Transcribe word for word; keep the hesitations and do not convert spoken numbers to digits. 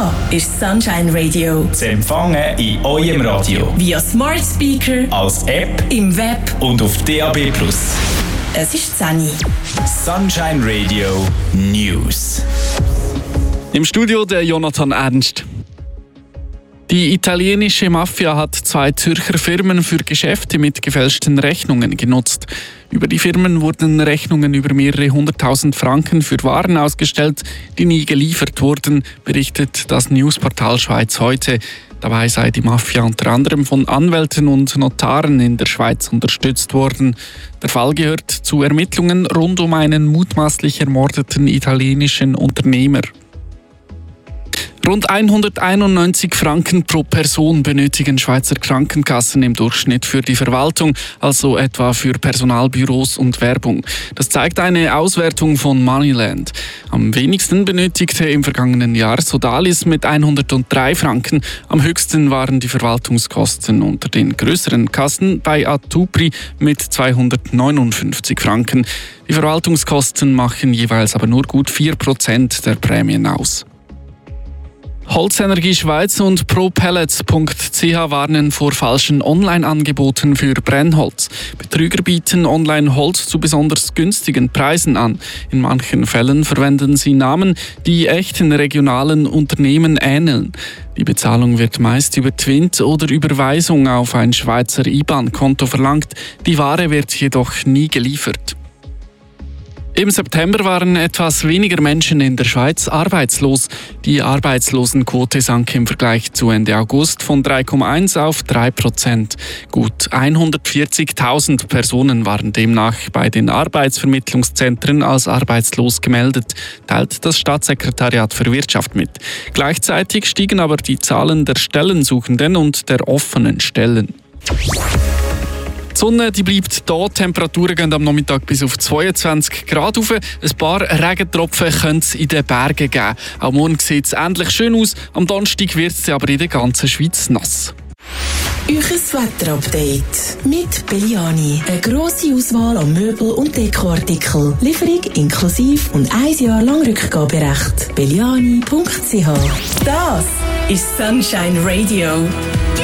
Da ist Sunshine Radio. Zu empfangen in eurem Radio. Via Smart Speaker, als App, im Web und auf D A B plus. Es ist zehn Uhr. Sunshine Radio News. Im Studio der Jonathan Ernst. Die italienische Mafia hat zwei Zürcher Firmen für Geschäfte mit gefälschten Rechnungen genutzt. Über die Firmen wurden Rechnungen über mehrere hunderttausend Franken für Waren ausgestellt, die nie geliefert wurden, berichtet das Newsportal Schweiz heute. Dabei sei die Mafia unter anderem von Anwälten und Notaren in der Schweiz unterstützt worden. Der Fall gehört zu Ermittlungen rund um einen mutmaßlich ermordeten italienischen Unternehmer. Rund hunderteinundneunzig Franken pro Person benötigen Schweizer Krankenkassen im Durchschnitt für die Verwaltung, also etwa für Personalbüros und Werbung. Das zeigt eine Auswertung von Moneyland. Am wenigsten benötigte im vergangenen Jahr Sodalis mit hundertdrei Franken. Am höchsten waren die Verwaltungskosten unter den größeren Kassen bei Atupri mit zweihundertneunundfünfzig Franken. Die Verwaltungskosten machen jeweils aber nur gut vier Prozent der Prämien aus. Holzenergie Schweiz und ProPellets Punkt C H warnen vor falschen Online-Angeboten für Brennholz. Betrüger bieten online Holz zu besonders günstigen Preisen an. In manchen Fällen verwenden sie Namen, die echten regionalen Unternehmen ähneln. Die Bezahlung wird meist über Twint oder Überweisung auf ein Schweizer I B A N-Konto verlangt. Die Ware wird jedoch nie geliefert. Im September waren etwas weniger Menschen in der Schweiz arbeitslos. Die Arbeitslosenquote sank im Vergleich zu Ende August von drei Komma eins auf drei Prozent. Gut hundertvierzigtausend Personen waren demnach bei den Arbeitsvermittlungszentren als arbeitslos gemeldet, teilt das Staatssekretariat für Wirtschaft mit. Gleichzeitig stiegen aber die Zahlen der Stellensuchenden und der offenen Stellen. Die Sonne die bleibt da, die Temperaturen gehen am Nachmittag bis auf zweiundzwanzig Grad rauf. Ein paar Regentropfen könnte es in den Bergen geben. Auch morgen sieht es ähnlich schön aus, am Donnerstag wird es aber in der ganzen Schweiz nass. Euches Wetterupdate mit Belliani. Eine grosse Auswahl an Möbel- und Dekoartikeln. Lieferung inklusive und ein Jahr lang Rückgaberecht. Belliani Punkt C H. Das ist Sunshine Radio.